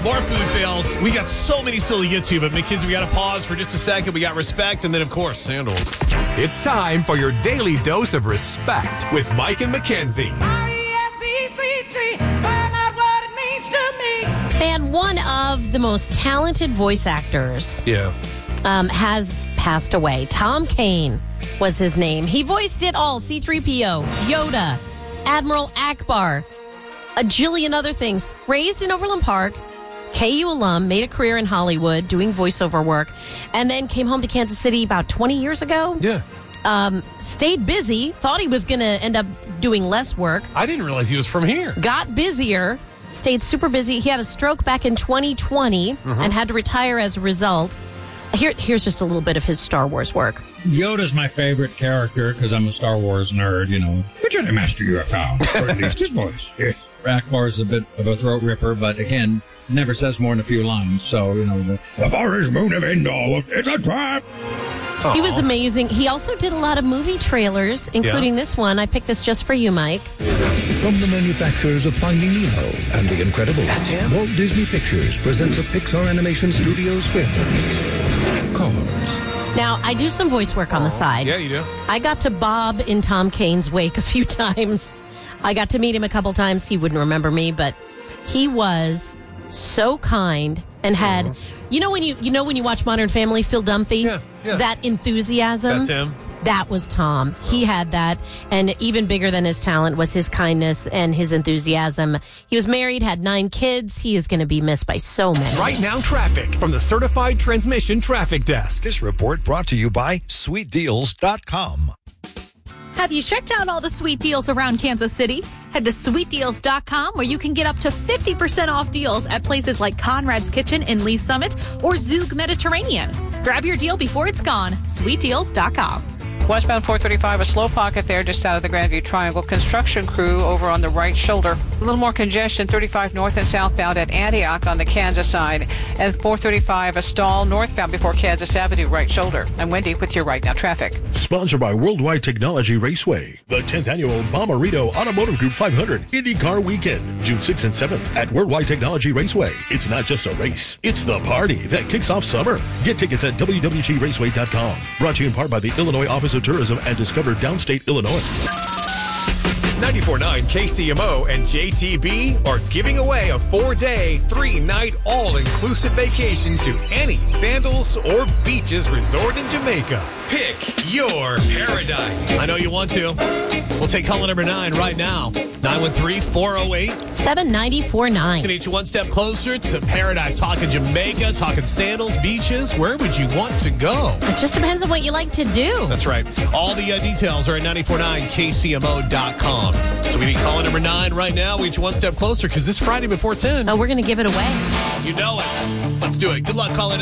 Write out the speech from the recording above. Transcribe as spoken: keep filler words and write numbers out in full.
more food fails. We got so many still to get to, but Mackenzie, we got to pause for just a second. We got respect, and then, of course, sandals. It's time for your daily dose of respect with Mike and Mackenzie. R E S P C T, find out what it means to me. And one of the most talented voice actors Yeah. um, has passed away. Tom Kane was his name. He voiced it all. C three P O, Yoda, Admiral Akbar, a jillion other things. Raised in Overland Park, K U alum, made a career in Hollywood doing voiceover work, and then came home to Kansas City about twenty years ago. Yeah. Um, stayed busy, thought he was going to end up doing less work. I didn't realize he was from here. Got busier, stayed super busy. He had a stroke back in twenty twenty Mm-hmm. and had to retire as a result. Here, here's just a little bit of his Star Wars work. Yoda's my favorite character because I'm a Star Wars nerd, you know. Which Jedi Master you have found, or at least his voice. Yes. Akbar's a bit of a throat ripper, but again, never says more than a few lines. So, you know, the, the forest moon of Endor, it's a trap. He was amazing. He also did a lot of movie trailers, including Yeah. this one. I picked this just for you, Mike. From the manufacturers of Finding Nemo and The Incredibles, That's him? Walt Disney Pictures presents a Pixar Animation Studios film, Cars. Now, I do some voice work on the side. Yeah, you do. I got to bob in Tom Kane's wake a few times. I got to meet him a couple times. He wouldn't remember me, but he was so kind and had, you know when you you know when you watch Modern Family, Phil Dunphy, Yeah, yeah. that enthusiasm. That's him. That was Tom. He had that, and even bigger than his talent was his kindness and his enthusiasm. He was married, had nine kids. He is going to be missed by so many. Right now, traffic from the Certified Transmission Traffic Desk. This report brought to you by sweet deals dot com. Have you checked out all the sweet deals around Kansas City? Head to sweet deals dot com where you can get up to fifty percent off deals at places like Conrad's Kitchen in Lee Summit or Zug Mediterranean. Grab your deal before it's gone. sweet deals dot com. Westbound four thirty-five, a slow pocket there just out of the Grandview Triangle. Construction crew over on the right shoulder. A little more congestion, thirty-five north and southbound at Antioch on the Kansas side. And four thirty-five, a stall northbound before Kansas Avenue, right shoulder. I'm Wendy with your Right Now traffic. Sponsored by Worldwide Technology Raceway. The tenth Annual Bommarito Automotive Group five hundred IndyCar Weekend, June sixth and seventh at Worldwide Technology Raceway. It's not just a race, it's the party that kicks off summer. Get tickets at w w t raceway dot com. Brought to you in part by the Illinois Office of Tourism and Discover Downstate Illinois. ninety-four point nine K C M O and J T B are giving away a four-day, three-night, all-inclusive vacation to any Sandals or Beaches resort in Jamaica. Pick your paradise. I know you want to. We'll take caller number nine right now. nine one three, four oh eight. seven nine four nine. Gonna get you one step closer to paradise. Talking Jamaica, talking sandals, beaches. Where would you want to go? It just depends on what you like to do. That's right. All the uh, details are at nine four nine K C M O dot com. So we need caller number nine right now. We get you one step closer because this Friday before ten. Oh, we're going to give it away. You know it. Let's do it. Good luck calling